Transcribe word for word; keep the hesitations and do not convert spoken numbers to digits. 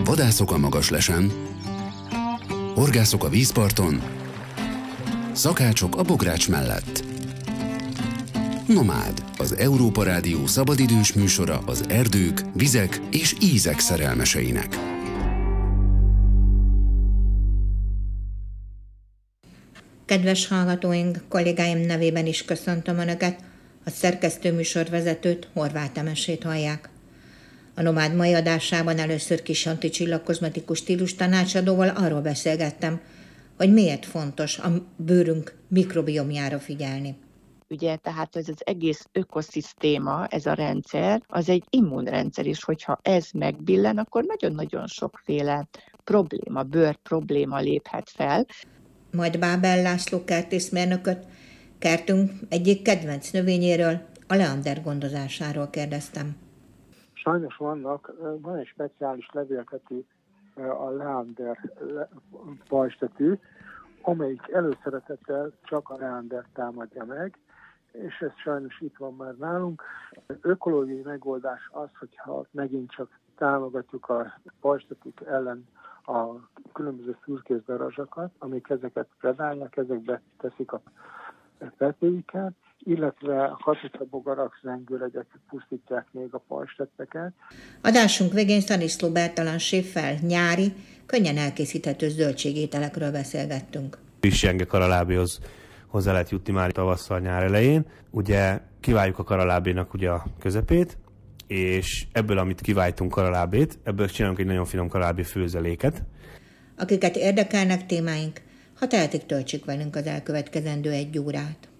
Vadászok a Magaslesen, horgászok a vízparton, szakácsok a bogrács mellett. Nomád, az Európa Rádió szabadidős műsora az erdők, vizek és ízek szerelmeseinek. Kedves hallgatóink, kollégáim nevében is köszöntöm Önöket, a szerkesztő műsorvezetőt, Horváth Temesét hallják. A Nomád mai adásában először Kis Antti csillagkozmetikus stílus tanácsadóval arról beszélgettem, hogy miért fontos a bőrünk mikrobiomjára figyelni. Ugye, tehát ez az egész ökoszisztéma, ez a rendszer, az egy immunrendszer is, hogyha ez megbillen, akkor nagyon-nagyon sokféle probléma, bőr probléma léphet fel. Majd Bábel László kertészmérnököt, kertünk egyik kedvenc növényéről, a leander gondozásáról kérdeztem. Sajnos vannak, van egy speciális levéltetű, a leander pajzstetű, amelyik előszeretettel csak a leander támadja meg, és ez sajnos itt van már nálunk. Ökológiai megoldás az, hogyha megint csak támogatjuk a pajzstetűk ellen a különböző szürkés darazsakat, amik ezeket predálják, ezekbe teszik a petéiket, illetve a kacsabogarak, zengőlegyek pusztítják még a pajzstetteket. Adásunk végén Szaniszló Bertalan séffel nyári, könnyen elkészíthető zöldségételekről beszélgettünk. Pissjenge karalábéhoz hozzá lehet jutni már tavasszal, nyár elején. Ugye kiváljuk a karalábénak ugye a közepét, és ebből, amit kiváltunk karalábét, ebből csinálunk egy nagyon finom karalábé főzeléket. Akiket érdekelnek témáink, ha tehetik, töltsük velünk az elkövetkezendő egy órát.